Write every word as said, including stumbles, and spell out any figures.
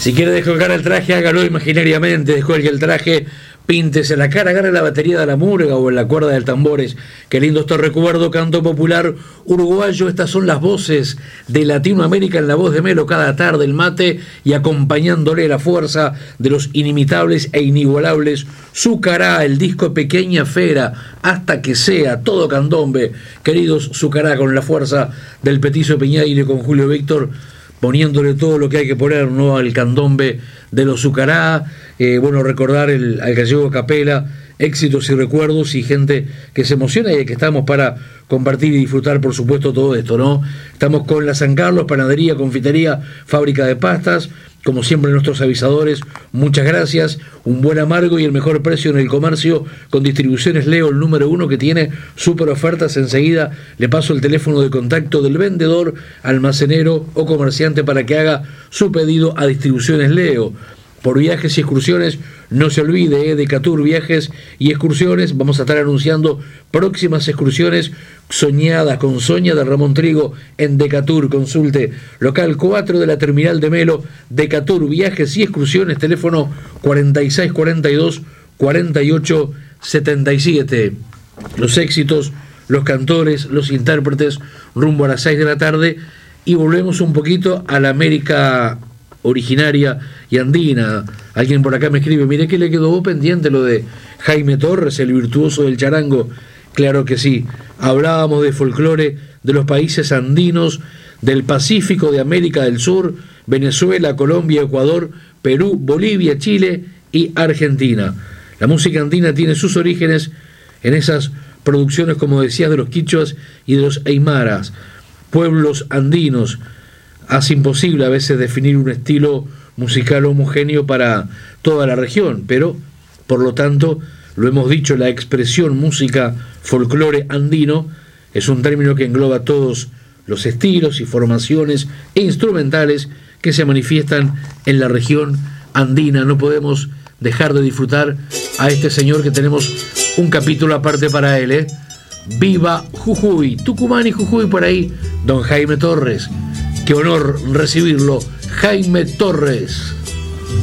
Si quiere descolgar el traje, hágalo imaginariamente, descuelgue el traje, píntese la cara, agarre la batería de la murga o en la cuerda del tambores. Qué lindo este recuerdo, canto popular uruguayo. Estas son las voces de Latinoamérica en la voz de Melo cada tarde, el mate, y acompañándole la fuerza de los inimitables e inigualables Zucará, el disco Pequeña Fera, hasta que sea todo candombe. Queridos Zucará, con la fuerza del Petizo Piñeiro, con Julio Víctor, poniéndole todo lo que hay que poner, ¿no?, al candombe de los Zucará. Eh, bueno, recordar el, al gallego Capela, éxitos y recuerdos, y gente que se emociona y que estamos para compartir y disfrutar, por supuesto, todo esto, ¿no? Estamos con la San Carlos, panadería, confitería, fábrica de pastas, como siempre nuestros avisadores, muchas gracias, un buen amargo y el mejor precio en el comercio, con Distribuciones Leo, el número uno, que tiene súper ofertas. Enseguida le paso el teléfono de contacto del vendedor, almacenero o comerciante para que haga su pedido a Distribuciones Leo. Por viajes y excursiones, no se olvide, eh, Decatur Viajes y Excursiones. Vamos a estar anunciando próximas excursiones soñadas con Soña de Ramón Trigo en Decatur. Consulte local cuatro de la terminal de Melo, Decatur Viajes y Excursiones, teléfono cuarenta y seis cuarenta y dos cuarenta y ocho setenta y siete. Los éxitos, los cantores, los intérpretes, rumbo a las seis de la tarde, y volvemos un poquito a la América originaria y andina. Alguien por acá me escribe, mire que le quedó pendiente lo de Jaime Torres, el virtuoso del charango. Claro que sí, hablábamos de folclore de los países andinos, del Pacífico, de América del Sur, Venezuela, Colombia, Ecuador, Perú, Bolivia, Chile y Argentina. La música andina tiene sus orígenes en esas producciones, como decías, de los quichuas y de los aymaras, pueblos andinos. Hace imposible a veces definir un estilo musical homogéneo para toda la región, pero, por lo tanto, lo hemos dicho, la expresión música folclore andino es un término que engloba todos los estilos y formaciones instrumentales que se manifiestan en la región andina. No podemos dejar de disfrutar a este señor, que tenemos un capítulo aparte para él, ¿eh? Viva Jujuy, Tucumán y Jujuy por ahí, don Jaime Torres. Qué honor recibirlo, Jaime Torres.